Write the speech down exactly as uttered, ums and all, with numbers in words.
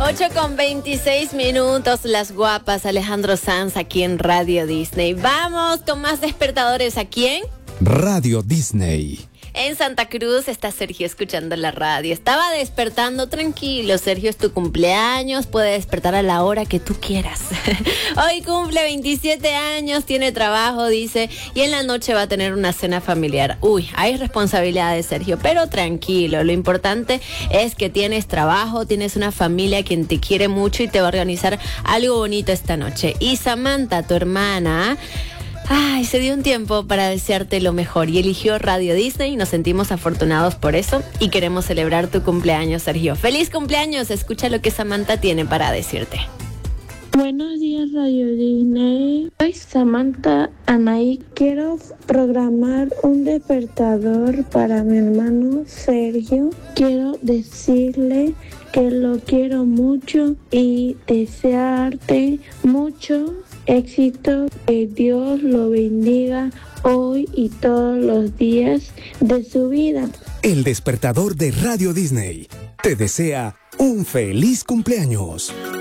ocho con veintiséis minutos, las guapas, Alejandro Sanz aquí en Radio Disney. Vamos con más despertadores. ¿A quién? Radio Disney. En Santa Cruz está Sergio escuchando la radio. Estaba despertando, tranquilo. Sergio, es tu cumpleaños, puede despertar a la hora que tú quieras. Hoy cumple veintisiete años, tiene trabajo, dice, y en la noche va a tener una cena familiar. Uy, hay responsabilidades, Sergio, pero tranquilo. Lo importante es que tienes trabajo, tienes una familia quien te quiere mucho y te va a organizar algo bonito esta noche. Y Samantha, tu hermana, ay, se dio un tiempo para desearte lo mejor y eligió Radio Disney. Nos sentimos afortunados por eso y queremos celebrar tu cumpleaños, Sergio. ¡Feliz cumpleaños! Escucha lo que Samantha tiene para decirte. Buenos días, Radio Disney. Soy Samantha Anaí. Quiero programar un despertador para mi hermano Sergio. Quiero decirle que lo quiero mucho y desearte mucho éxito, que Dios lo bendiga hoy y todos los días de su vida. El despertador de Radio Disney te desea un feliz cumpleaños.